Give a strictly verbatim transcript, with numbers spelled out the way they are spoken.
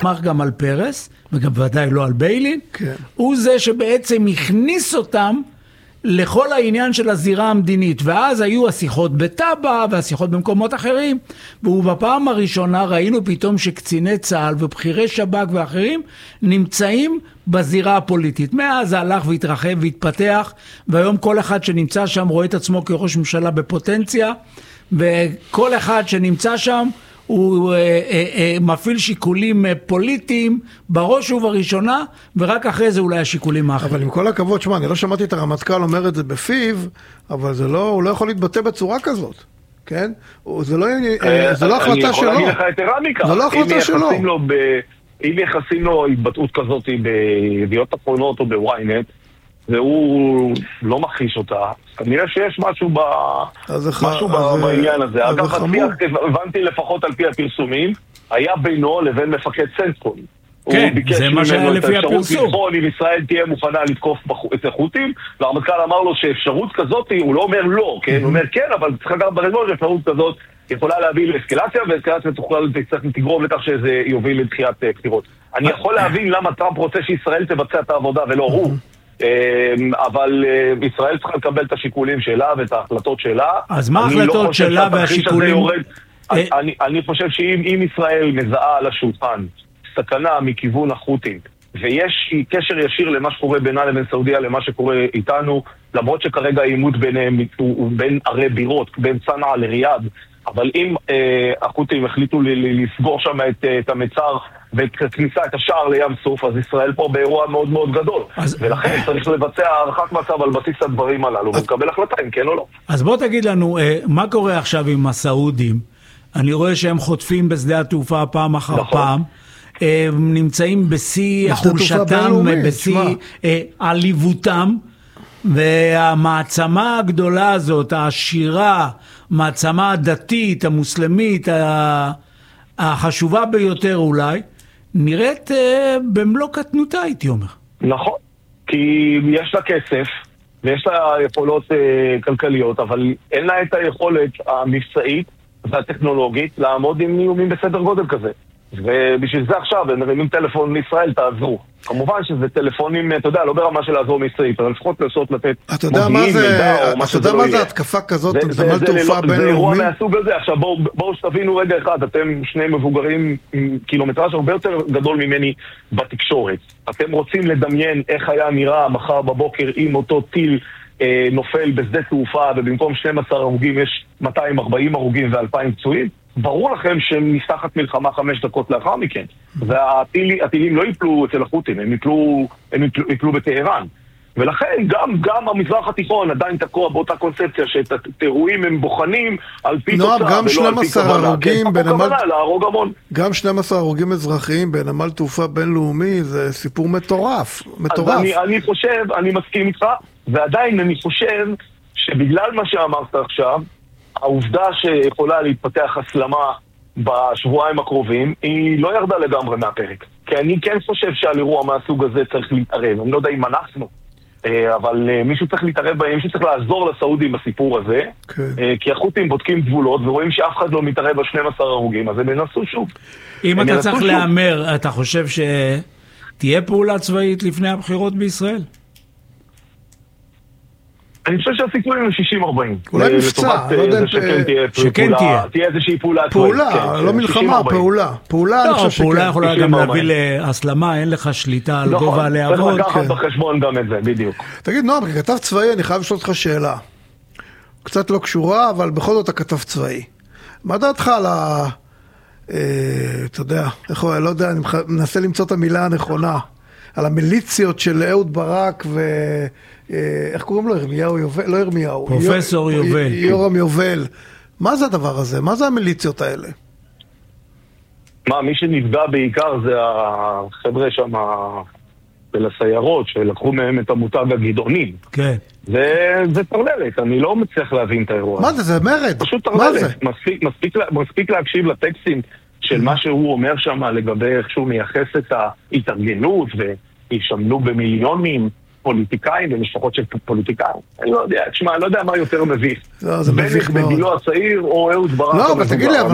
אמר גם על פרס, וגם ודאי לא על ביילין, כן. הוא זה שבעצם הכניס אותם לכל העניין של הזירה המדינית, ואז היו השיחות בטאבה והשיחות במקומות אחרים, ובפעם הראשונה ראינו פתאום שקציני צה"ל ובחירי שב"כ ואחרים נמצאים בזירה הפוליטית. מאז זה הלך והתרחב והתפתח, והיום כל אחד שנמצא שם רואה את עצמו כראש ממשלה בפוטנציה, וכל אחד שנמצא שם הוא אה, אה, אה, מפעיל שיקולים אה, פוליטיים בראש ובראשונה, ורק אחרי זה אולי השיקולים האחרים. אבל עם כל הכבוד, שמה, אני לא שמעתי את הרמטכ"ל אומר את זה בפיו, אבל זה לא, הוא לא יכול להתבטא בצורה כזאת, כן? זה לא, אה, זה לא החלטה שלו. אני יכול להגיד לך את הרמיקה. זה לא החלטה שלו. ב... אם יחסים לו התבטאות כזאת בידיעות אחרונות או בוויינט, והוא לא מכחיש אותה, כנראה שיש משהו ב... משהו בעניין הזה. אגב, הבנתי לפחות על פי הפרסומים, היה בינו לבין מפקד סנטקום. כן, זה מה שהיה לפי הפרסום. אם ישראל תהיה מוכנה לתקוף את החות'ים, והרמטכ"ל אמר לו שאפשרות כזאת, הוא לא אומר לא, כן? הוא אומר כן, אבל צריך לקחת בחשבון שאפשרות כזאת יכולה להביא לאסקלציה, ואסקלציה תגרום לכך שזה יוביל לדחיית בחירות. אני יכול להבין למה טראמפ רוצה שישראל תבצע את העבודה ולא הוא. אבל ישראל צריכה לקבל את השיקולים שלה ואת ההחלטות שלה. אז מה ההחלטות שלה והשיקולים? אני חושב שאם ישראל מזהה על השולחן סכנה מכיוון החות'ים, ויש קשר ישיר למה שקורה בינה לבין סעודיה למה שקורה איתנו, למרות שכרגע העימות ביניהם הוא בין ערי בירות, בין צנעה לריאד, אבל אם החות'ים החליטו לסגור שם את המצר וכניסה את השער לים סוף, אז ישראל פה באירוע מאוד מאוד גדול. אז... ולכן צריך לבצע הערכת מצב על בסיס הדברים הללו, אז... ולקבל החלטה אם כן או לא. אז בוא תגיד לנו, מה קורה עכשיו עם הסעודים? אני רואה שהם חוטפים בשדה התעופה פעם אחר נכון. פעם, הם נמצאים בשיא חולשתם, בשיא עליבותם, והמעצמה הגדולה הזאת, העשירה, מעצמה הדתית, המוסלמית, החשובה ביותר אולי, נראית אה, במלוא קטנותה, הייתי אומר. נכון, כי יש לה כסף, ויש לה יכולות אה, כלכליות, אבל אין לה את היכולת המבצעית והטכנולוגית לעמוד עם איומים בסדר גודל כזה. ובשביל זה עכשיו, הם מרימים טלפון לישראל, תעזרו. כמובן שזה טלפונים, אתה יודע, לא ברמה של לעזור מישראלית, אבל לפחות לנסות לתת מודיעין, מידע, או מה שזה לא יהיה. אתה יודע מה זה התקפה כזאת, נמל תעופה בינלאומי? זה אירוע מהסוג הזה. עכשיו בואו שתבינו רגע אחד, אתם שני מבוגרים עם קילומטראז' הרבה יותר גדול ממני בתקשורת. אתם רוצים לדמיין איך היה נראה מחר בבוקר עם אותו טיל אה, נופל בשדה תעופה, ובמקום שנים עשר הרוגים יש מאתיים וארבעים הרוגים ואלפיים פצועים? ברור לכם שנפתחת מלחמה חמש דקות לאחר מכן. והטילים לא ייפלו אצל החות'ים, הם ייפלו, הם ייפלו, ייפלו בטהרן. ולכן גם, גם המזרח התיכון עדיין תקוע באותה קונספציה שאת האירועים הם בוחנים על פי תוצאה ולא על פי כוונה. כן, בנמל... להרוג המון. גם שנים עשר הרוגים אזרחיים בנמל תעופה בינלאומי זה סיפור מטורף. מטורף. אז אני, אני חושב, אני מסכים איתך, ועדיין אני חושב שבגלל מה שאמרת עכשיו, העובדה שיכולה להתפתח הסלמה בשבועיים הקרובים, היא לא ירדה לגמרי מהפרק. כי אני כן חושב שעל אירוע מהסוג הזה צריך להתערב. אני לא יודע אם אנחנו, אבל מישהו צריך להתערב בהם, מישהו צריך לעזור לסעודים בסיפור הזה, כי החות'ים בודקים גבולות ורואים שאף אחד לא מתערב ב-שנים עשר הרוגים, אז הם ינסו שוב. אם אתה צריך לאמר, אתה חושב שתהיה פעולה צבאית לפני הבחירות בישראל? אני חושב שהסיכויים הם שישים ארבעים. אולי מבצע, לא יודע שכן תהיה. תהיה איזושהי פעולה. פעולה, לא מלחמה, פעולה. פעולה, אני חושב שכן. פעולה יכולה גם להביא להסלמה, אין לך שליטה על גובה הלהבות. צריך לקחת בחשבון גם את זה, בדיוק. תגיד, נועם, ככתב צבאי, אני חייב לשאול אותך שאלה. קצת לא קשורה, אבל בכל זאת הכתב צבאי. מה דעתך על ה... אתה יודע, לא יודע, אני מנסה למצוא את המילה הנכונה. על המיליציות של אהוד ברק ו... איך קוראים לו? ירמיהו יובל? לא ירמיהו. פרופסור יובל. יורם יובל. מה זה הדבר הזה? מה זה המיליציות האלה? מה, מי שנפגע בעיקר זה החבר'ה שם ולסיירות שלקחו מהם את המותג הגדעונים. כן. זה תרללת, אני לא מצליח להבין את האירוע. מה זה? זה מרד. פשוט תרללת. מספיק להקשיב לטקסטים של מה שהוא אומר שם לגבי איך שהוא מייחס את ההתארגנות וישמנו במיליונים פוליטיקאים ומשפחות של פוליטיקאים. אני לא יודע, תשמע, אני לא יודע מה יותר מביך. זה מביך מאוד. בגילו הצעיר או אהוד ברק. לא, אבל תגיד לי, אבל